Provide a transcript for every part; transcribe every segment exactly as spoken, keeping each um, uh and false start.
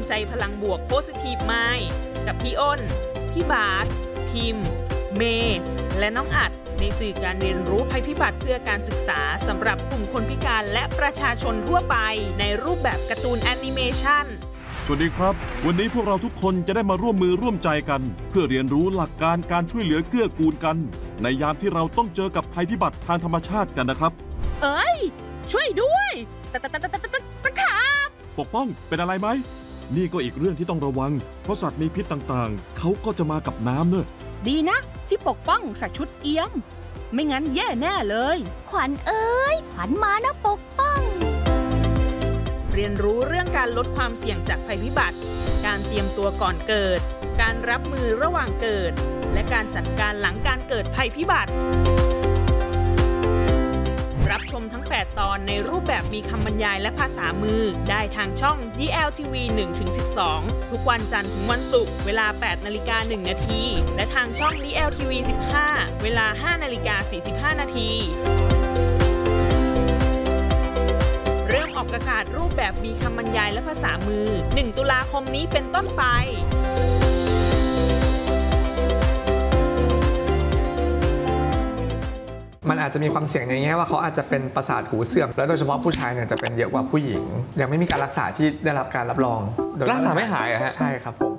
ใจพลังบวก Positive Mind กับพี่อ้นพี่บาสพิมพ์เมย์และน้องอัดในสื่อการเรียนรู้ภัยพิบัติเพื่อการศึกษาสำหรับกลุ่มคนพิการและประชาชนทั่วไปในรูปแบบการ์ตูนแอนิเมชันสวัสดีครับวันนี้พวกเราทุกคนจะได้มาร่วมมือร่วมใจกันเพื่อเรียนรู้หลักการการช่วยเหลือเกื้อกูลกันในยามที่เราต้องเจอกับภัยพิบัติทางธรรมชาติกันนะครับเอ้ยช่วยด้วยตะตะตะตะตะตะตะครับปกป้องเป็นอะไรไหมนี่ก็อีกเรื่องที่ต้องระวังเพราะสัตว์มีพิษต่างๆเขาก็จะมากับน้ำเนอะดีนะที่ปกป้องใส่ชุดเอี้ยมไม่งั้นแย่แน่เลยขวัญเอ้ยขวัญมานะปกป้องเรียนรู้เรื่องการลดความเสี่ยงจากภัยพิบัติการเตรียมตัวก่อนเกิดการรับมือระหว่างเกิดและการจัดการหลังการเกิดภัยพิบัติรับชมทั้งแปดตอนในรูปแบบมีคำบรรยายและภาษามือได้ทางช่อง ดี แอล ที วี หนึ่งถึงสิบสอง ทุกวันจันทร์ถึงวันศุกร์เวลา แปดนาฬิกาหนึ่งนาทีและทางช่อง ดี แอล ที วี สิบห้า เวลา ห้านาฬิกาสี่สิบห้านาทีเริ่มออกอากาศรูปแบบมีคำบรรยายและภาษามือหนึ่งตุลาคมนี้เป็นต้นไปมันอาจจะมีความเสี่ยงในแง่ว่าเขาอาจจะเป็นประสาทหูเสื่อมและโดยเฉพาะผู้ชายเนี่ยจะเป็นเยอะกว่าผู้หญิงยังไม่มีการรักษาที่ได้รับการรับรองรักษาไม่หายเหรอฮะใช่ครับผม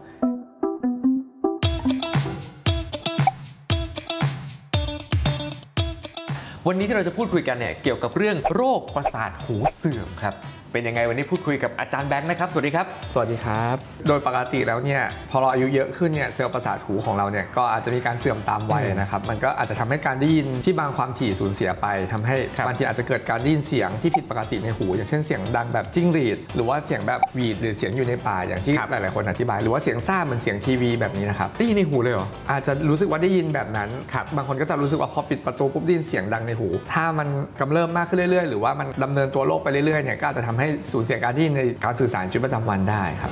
วันนี้ที่เราจะพูดคุยกันเนี่ยเกี่ยวกับเรื่องโรคประสาทหูเสื่อมครับเป็นยังไงวันนี้พูดคุยกับอาจารย์แบงค์นะครับสวัสดีครับสวัสดีครับโดยปกติแล้วเนี่ยพอเราอายุเยอะขึ้นเนี่ยเซลล์ประสาทหูของเราเนี่ยก็อาจจะมีการเสื่อมตามวัยนะครับมันก็อาจจะทำให้การได้ยินที่บางความถี่สูญเสียไปทำให้บางทีอาจจะเกิดการได้ยินเสียงที่ผิดปกติในหูอย่างเช่นเสียงดังแบบจิ้งหรีดหรือว่าเสียงแบบหวีดหรือเสียงอยู่ในป่าอย่างที่หลายๆคนอธิบายหรือว่าเสียงซ่าเหมือนเสียงทีวีแบบนี้นะครับได้ยินในหูเลยเหรออาจจะรู้สึกว่าได้ยินแบบนั้นบางคนก็จะรู้สึกว่าพอปิดประตูปุ๊บได้ยินเสียงดังในหูถ้ามันกำเริบมากขึ้นเรื่อยๆหรือว่ามันดำเนินตัวโรคไปเรื่อยๆเนี่ยก็อาจจะทำให้สูญเสียการได้ยินในการสื่อสารชีวิตประจำวันได้ครับ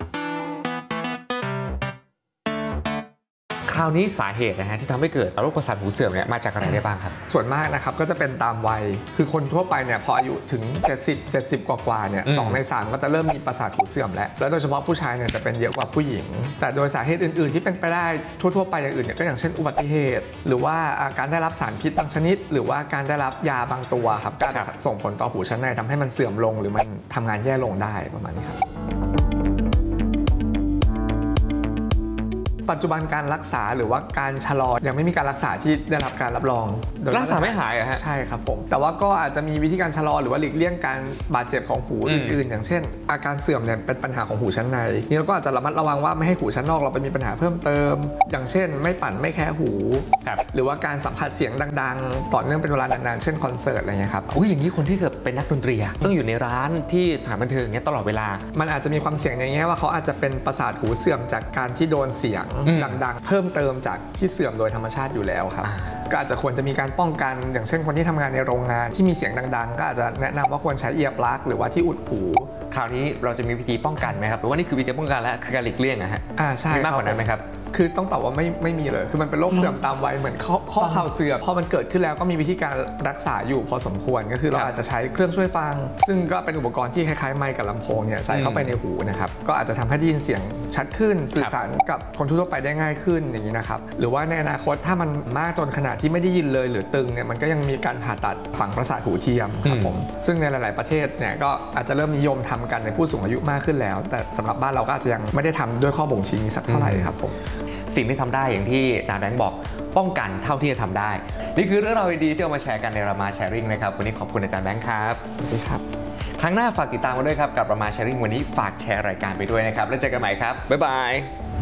คราวนี้สาเหตุนะฮะที่ทำให้เกิดโรคประสาทหูเสื่อมเนี่ยมาจากอะไรได้บ้างครับส่วนมากนะครับก็จะเป็นตามวัยคือคนทั่วไปเนี่ยพออายุถึงเจ็ดสิบ เจ็ดสิบกว่าๆเนี่ยสองในสามก็จะเริ่มมีประสาทหูเสื่อมแล้วแล้วโดยเฉพาะผู้ชายเนี่ยจะเป็นเยอะกว่าผู้หญิงแต่โดยสาเหตุอื่นๆที่เป็นไปได้ทั่วๆไปอย่างอื่นเนี่ยก็อย่างเช่นอุบัติเหตุหรือว่าการได้รับสารพิษบางชนิดหรือว่าการได้รับยาบางตัวครับก็จะส่งผลต่อหูชั้นในทำให้มันเสื่อมลงหรือมันทำงานแย่ลงได้ประมาณนี้ครับปัจจุบันการรักษาหรือว่าการชะลอยังไม่มีการรักษาที่ได้รับการรับรองรักษาไม่หายเหรอฮะใช่ครับผมแต่ว่าก็อาจจะมีวิธีการชะลอหรือว่าหลีกเลี่ยงการบาดเจ็บของหูอื่นๆอย่างเช่นอาการเสื่อมเนี่ยเป็นปัญหาของหูชั้นในนี่เราก็อาจจะระมัดระวังว่าไม่ให้หูชั้นนอกเราไปมีปัญหาเพิ่มเติมอย่างเช่นไม่ปั่นไม่แคะหูหรือว่าการสัมผัสเสียงดังๆต่อเนื่องเป็นเวลานานๆเช่นคอนเสิร์ตอะไรเงี้ยครับอุ้ยอย่างนี้คนที่เกิดเป็นนักดนตรีต้องอยู่ในร้านที่สถานบันเทิงเงี้ยตลอดเวลามันอาจจะมีความเสี่ยงในแง่ว่าเขาอาจจะเป็นประสาทหูเสื่อมจากการที่โดนเสียงดังๆเพิ่มเติมจากที่เสื่อมโดยธรรมชาติอยู่แล้วครับก็อาจจะควรจะมีการป้องกันอย่างเช่นคนที่ทำงานในโรงงานที่มีเสียงดังๆก็อาจจะแนะนำว่าควรใช้เอียร์ปลั๊กหรือว่าที่อุดหูคราวนี้เราจะมีวิธีป้องกันไหมครับหรือว่านี่คือวิธีป้องกันและคือการหลีกเลี่ยงนะฮะอ่าใช่มีมากกว่านั้นไหมครับคือต้องตอบว่าไม่ไม่มีเลยคือมันเป็นโรคเสื่อมตามวัยเหมือนข้อเข่าเสื่อมพอมันเกิดขึ้นแล้วก็มีวิธีการรักษาอยู่พอสมควรก็คือเราอาจจะใช้เครื่องช่วยฟังซึ่งก็เป็นอุปกรณ์ที่คล้ายๆไมค์กับลำโพงเนี่ยใส่เข้าไปในหูนะครับก็อาจจะทำให้ได้ยินเสียงชัดขึ้นสื่อสารกับคนทั่วไปได้ง่ายขึ้นอย่างนี้นะครับหรือว่าในอนาคตถ้ามันมากจนขนาดที่ไม่ได้ยินเลยหรือตึงเนี่ยมันก็ยังมีการผ่าตัดฝังประสาทหูเทียมครับผมซึ่งในหลายๆประเทศเนี่ยก็อาจจะเริ่มนิยมทำกันในผู้สูงอายุมากขึ้นแล้วแต่สำหรับบ้านเราก็อาจจะยังไม่ได้ทำด้วยข้อบ่งชี้สักเท่าไหร่ครับผมสิ่งที่ทำได้อย่างที่อาจารย์แบงค์บอกป้องกันเท่าที่จะทำได้นี่คือเรื่องราวดีๆที่เอามาแชร์กันในรามาแชร์ริ่งนะครับวันนี้ขอบคุณอาจารย์แบงค์ครับสวัสดีครับครั้งหน้าฝากติดตามมาด้วยครับกับรามาแชร์ริ่งวันนี้ฝากแชร์รายการไปด้วยนะครับแล้วเจอกันใหม่ครับบ๊ายบาย